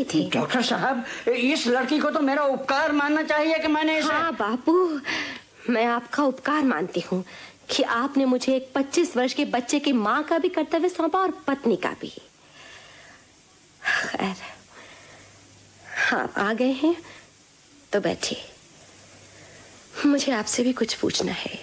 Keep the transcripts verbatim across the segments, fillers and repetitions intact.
रहे थे? डॉक्टर साहब, इस लड़की को तो मेरा उपकार मानना चाहिए कि मैंने इसे... हाँ बापू, मैं आपका उपकार मानती हूँ कि आपने मुझे एक पच्चीस वर्ष के बच्चे की माँ का भी कर्तव्य सौंपा और पत्नी का भी। खैर, हाँ आ गए हैं तो बैठिए, मुझे आपसे भी कुछ पूछना है।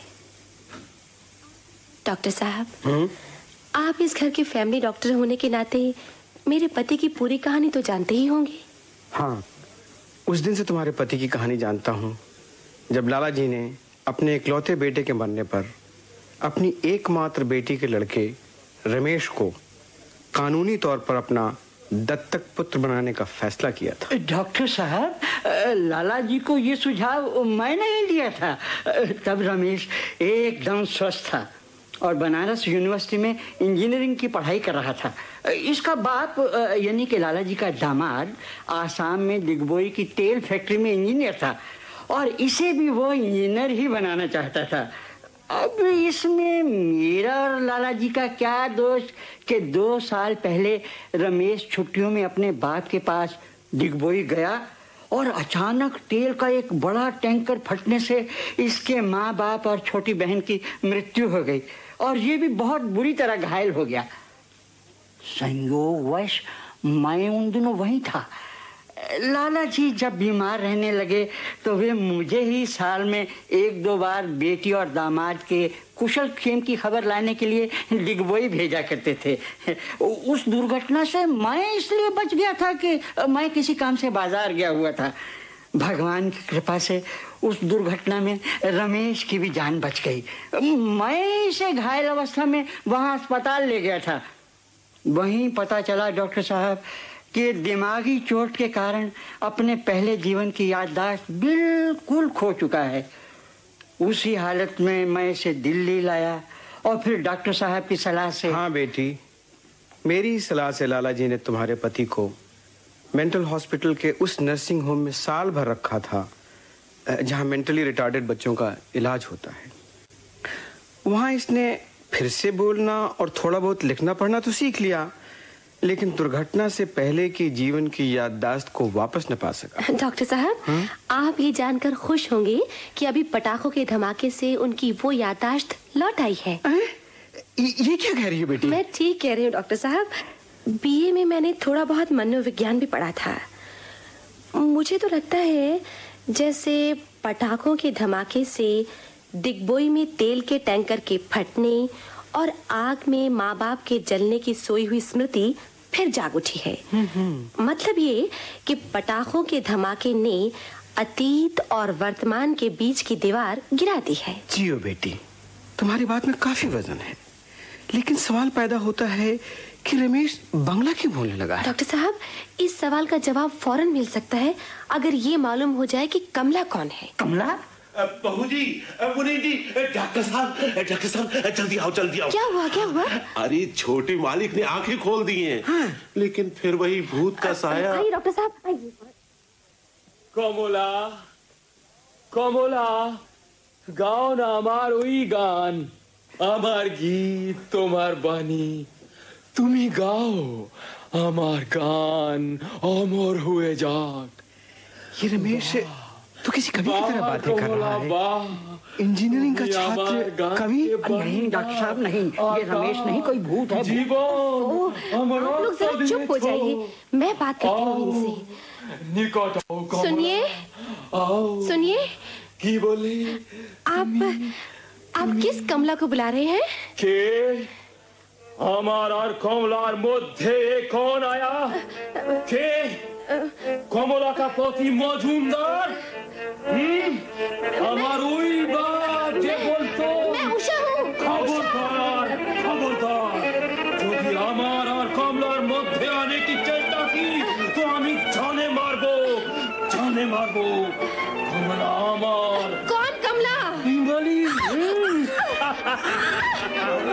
डॉक्टर साहब, हुँ? आप इस घर के फैमिली डॉक्टर होने के नाते मेरे पति की पूरी कहानी तो जानते ही होंगे। हाँ, उस दिन से तुम्हारे पति की कहानी जानता हूँ जब लाला जी ने अपने इकलौते बेटे के मरने पर अपनी एकमात्र बेटी के लड़के रमेश को कानूनी तौर पर अपना दत्तक पुत्र बनाने का फैसला किया था। डॉक्टर साहब, लाला जी को ये सुझाव मैंने ही दिया था। तब रमेश एकदम स्वस्थ था और बनारस यूनिवर्सिटी में इंजीनियरिंग की पढ़ाई कर रहा था। इसका बाप यानी कि लाला जी का दामाद आसाम में दिग्बोई की तेल फैक्ट्री में इंजीनियर था और इसे भी वो इंजीनियर ही बनाना चाहता था। अब इसमें मेरा और लाला जी का क्या दोष कि दो साल पहले रमेश छुट्टियों में अपने बाप के पास दिग्बोई गया और अचानक तेल का एक बड़ा टैंकर फटने से इसके माँ बाप और छोटी बहन की मृत्यु हो गई और ये भी बहुत बुरी तरह घायल हो गया। संयोगवश मैं उन दिनों वहीं था। लाला जी जब बीमार रहने लगे तो वे मुझे ही साल में एक दो बार बेटी और दामाद के कुशल क्षेम की खबर लाने के लिए दिग्बोई भेजा करते थे। उस दुर्घटना से मैं इसलिए बच गया था कि मैं किसी काम से बाजार गया हुआ था। भगवान की कृपा से उस दुर्घटना में रमेश की भी जान बच गई। मैं इसे घायल अवस्था में वहां अस्पताल ले गया था। वहीं पता चला डॉक्टर साहब कि दिमागी चोट के कारण अपने पहले जीवन की याददाश्त बिल्कुल खो चुका है। उसी हालत में मैं इसे दिल्ली लाया और फिर डॉक्टर साहब की सलाह से... हाँ बेटी, मेरी सलाह से लाला जी ने तुम्हारे पति को मेंटल हॉस्पिटल के उस नर्सिंग होम में साल भर रखा था जहां मेंटली रिटार्डेड बच्चों का इलाज होता है। वहां इसने फिर से बोलना और थोड़ा बहुत लिखना पढ़ना तो सीख लिया, लेकिन दुर्घटना से पहले की जीवन की याददाश्त को वापस न पा सका। डॉक्टर साहब, आप ये जानकर खुश होंगे कि अभी पटाखों के धमाके से उनकी वो याददाश्त लौट आई है। ये क्या कह रही है बेटी? मैं ठीक कह रही हूँ डॉक्टर साहब। बीए में मैंने थोड़ा बहुत मनोविज्ञान भी पढ़ा था। मुझे तो लगता है जैसे पटाखों के धमाके से दिग्बोई में तेल के टैंकर के फटने और आग में माँ बाप के जलने की सोई हुई स्मृति फिर जाग उठी है। मतलब ये कि पटाखों के धमाके ने अतीत और वर्तमान के बीच की दीवार गिरा दी है। जियो बेटी, तुम्हारी बात में काफी वजन है, लेकिन सवाल पैदा होता है कि रमेश बंगला क्यों बोलने लगा है? डॉक्टर साहब, इस सवाल का जवाब फौरन मिल सकता है अगर ये मालूम हो जाए कि कमला कौन है। कमला? बहू जी, मुनीम जी, डॉक्टर साहब, डॉक्टर साहब, जल्दी आओ, जल्दी आओ। क्या हुआ, क्या हुआ? अरे छोटे मालिक ने आंखें खोल दी हैं, हाँ। लेकिन फिर वही भूत का साया। आइए डॉक्टर साहब। कमला, कमला, गाओ ना আমার ওই গান, আমার গীত তোমার বাণী, তুমি গাও আমার গান অমর হয়ে যাক। ये रमेश तो किसी कवि की तरह बातें कर रहा है। इंजीनियरिंग का छात्र कवि? नहीं डॉक्टर साहब, नहीं, ये रमेश नहीं, कोई भूत है। आप लोग जरा चुप हो जाइए, मैं बात करती हूँ इनसे। निकट आओ कमला। सुनिए, सुनिए। की बोले? आप आप किस कमला को बुला रहे हैं? के আমার আর কমলার মধ্যে कौन आया? के কমলা का पति মজুমদার? আমার ওই বাপ যে বলতো मैं उषा हूँ। খবরদার, খবরদার, যদি আমার আর কমলার মধ্যে आने की चेष्टा की तो আমি জানে মারবো, জানে মারবো। কমলা আমার। कौन कमला? हिंगली।